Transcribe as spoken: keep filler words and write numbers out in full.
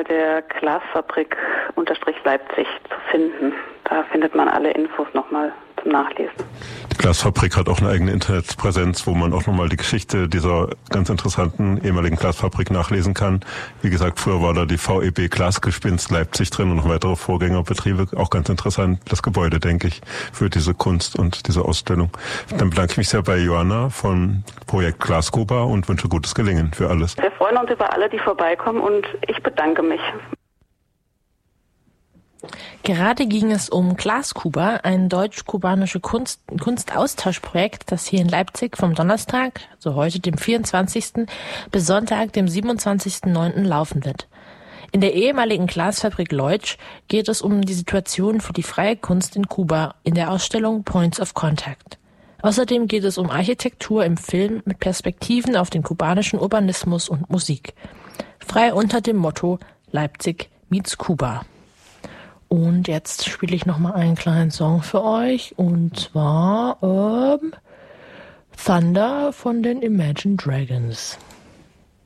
Kanal der Glasfabrik unterstrich Leipzig zu finden. Da findet man alle Infos nochmal zum Nachlesen. Die Glasfabrik hat auch eine eigene Internetpräsenz, wo man auch nochmal die Geschichte dieser ganz interessanten ehemaligen Glasfabrik nachlesen kann. Wie gesagt, früher war da die V E B Glasgespinst Leipzig drin und noch weitere Vorgängerbetriebe. Auch ganz interessant, das Gebäude, denke ich, für diese Kunst und diese Ausstellung. Dann bedanke ich mich sehr bei Joanna vom Projekt Glaskuba und wünsche gutes Gelingen für alles. Wir freuen uns über alle, die vorbeikommen, und ich bedanke mich. Gerade ging es um Glaskuba, ein deutsch-kubanische Kunst, Kunstaustauschprojekt, das hier in Leipzig vom Donnerstag, also heute dem vierundzwanzigsten bis Sonntag, dem siebenundzwanzigsten neunten laufen wird. In der ehemaligen Glasfabrik Leutsch geht es um die Situation für die freie Kunst in Kuba in der Ausstellung Points of Contact. Außerdem geht es um Architektur im Film mit Perspektiven auf den kubanischen Urbanismus und Musik. Frei unter dem Motto Leipzig meets Kuba. Und jetzt spiele ich nochmal einen kleinen Song für euch, und zwar ähm, Thunder von den Imagine Dragons.